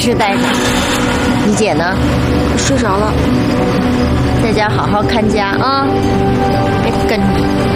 实待着。你姐呢？ 睡着了。 在家好好看家啊，别跟着。